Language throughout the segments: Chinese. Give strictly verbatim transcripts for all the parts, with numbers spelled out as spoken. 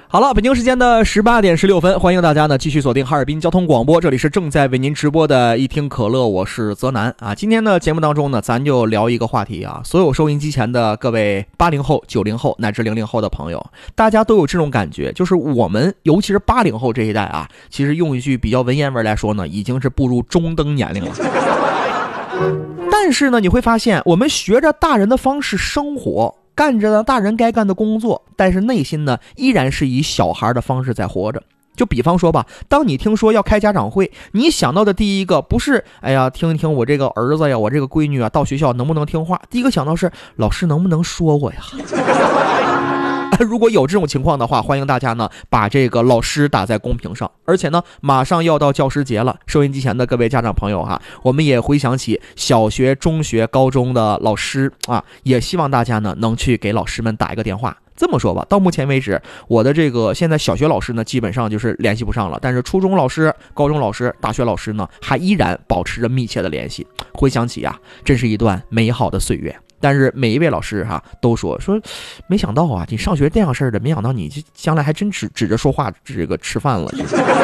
好了，北京时间的十八点十六分，欢迎大家呢继续锁定哈尔滨交通广播，这里是正在为您直播的一听可乐，我是泽南啊。今天的节目当中呢，咱就聊一个话题啊，所有收音机前的各位八零后、九零后乃至零零后的朋友，大家都有这种感觉，就是我们尤其是八零后这一代啊，其实用一句比较文言文来说呢，已经是步入中登年龄了。但是呢，你会发现，我们学着大人的方式生活。干着呢大人该干的工作，但是内心呢依然是以小孩的方式在活着。就比方说吧，当你听说要开家长会，你想到的第一个不是哎呀听一听我这个儿子呀，我这个闺女啊到学校能不能听话，第一个想到是老师能不能说我呀。如果有这种情况的话，欢迎大家呢把这个老师打在公屏上。而且呢马上要到教师节了，收音机前的各位家长朋友哈，我们也回想起小学、中学、高中的老师啊，也希望大家呢能去给老师们打一个电话。这么说吧，到目前为止，我的这个现在小学老师呢基本上就是联系不上了，但是初中老师、高中老师、大学老师呢还依然保持着密切的联系。回想起啊，真是一段美好的岁月。但是每一位老师哈、啊、都说说，没想到啊，你上学这样事儿的，没想到你将来还真指指着说话这个吃饭了。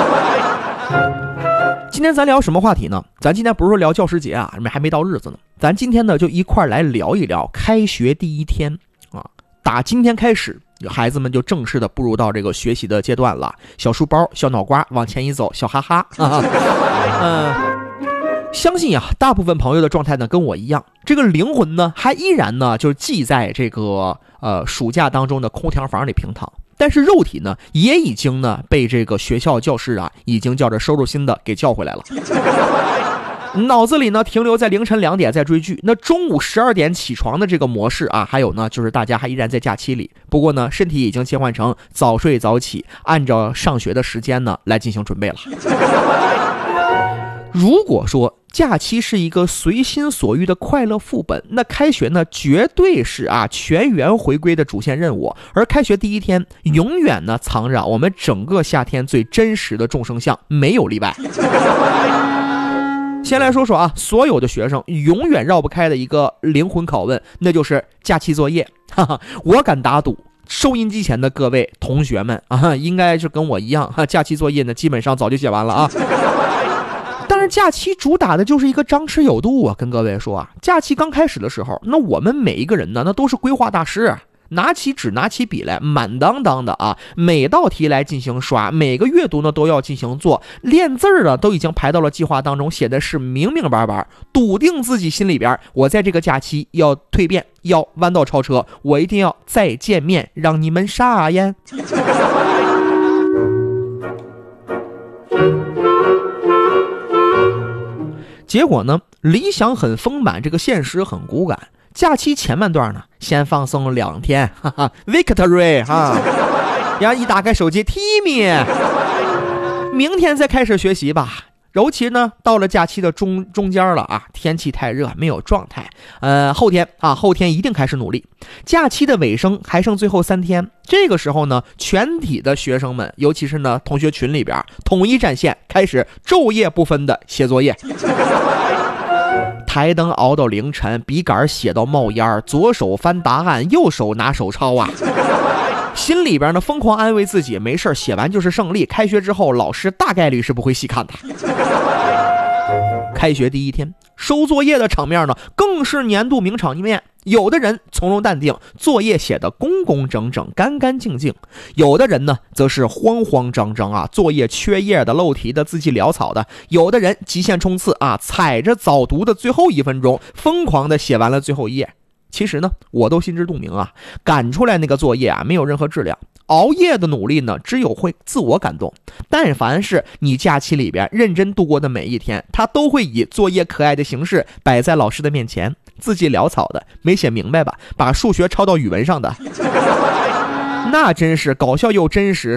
今天咱聊什么话题呢？咱今天不是说聊教师节啊，还没到日子呢。咱今天呢就一块来聊一聊开学第一天啊，打今天开始，孩子们就正式的步入到这个学习的阶段了。小书包、小脑瓜往前一走，笑哈哈。啊嗯。相信呀、啊，大部分朋友的状态呢跟我一样，这个灵魂呢还依然呢就是寄在这个呃暑假当中的空调房里平躺，但是肉体呢也已经呢被这个学校教室啊已经叫着收拾心的给叫回来了。脑子里呢停留在凌晨两点在追剧，那中午十二点起床的这个模式啊，还有呢就是大家还依然在假期里，不过呢身体已经切换成早睡早起，按照上学的时间呢来进行准备了。如果说假期是一个随心所欲的快乐副本，那开学呢绝对是啊全员回归的主线任务，而开学第一天永远呢藏着我们整个夏天最真实的众生相，没有例外。先来说说啊，所有的学生永远绕不开的一个灵魂拷问，那就是假期作业。哈哈，我敢打赌收音机前的各位同学们啊，应该是跟我一样哈，假期作业呢基本上早就写完了啊。但是假期主打的就是一个张弛有度啊，跟各位说啊，假期刚开始的时候，那我们每一个人呢，那都是规划大师，拿起纸拿起笔来，满当当的啊，每道题来进行刷，每个阅读呢都要进行做，练字儿呢都已经排到了计划当中，写的是明明白白，笃定自己心里边，我在这个假期要蜕变，要弯道超车，我一定要再见面，让你们傻眼。结果呢，理想很丰满，这个现实很骨感。假期前半段呢，先放松两天，哈哈 ，Victory 哈，然后一打开手机 ，Timmy， 明天再开始学习吧。尤其呢，到了假期的中中间了啊，天气太热，没有状态。呃，后天啊，后天一定开始努力。假期的尾声还剩最后三天，这个时候呢，全体的学生们，尤其是呢同学群里边，统一战线，开始昼夜不分的写作业。台灯熬到凌晨，笔杆写到冒烟，左手翻答案，右手拿手抄啊。心里边呢疯狂安慰自己，没事，写完就是胜利。开学之后，老师大概率是不会细看的。开学第一天，收作业的场面呢，更是年度名场面。有的人从容淡定，作业写得工工整整、干干净净；有的人呢，则是慌慌张张啊，作业缺页的、漏题的、字迹潦草的；有的人极限冲刺啊，踩着早读的最后一分钟，疯狂的写完了最后一页。其实呢，我都心知肚明啊，赶出来那个作业啊，没有任何质量。熬夜的努力呢，只有会自我感动。但凡是你假期里边认真度过的每一天，它都会以作业可爱的形式摆在老师的面前。字迹潦草的，没写明白吧，把数学抄到语文上的，那真是搞笑又真实。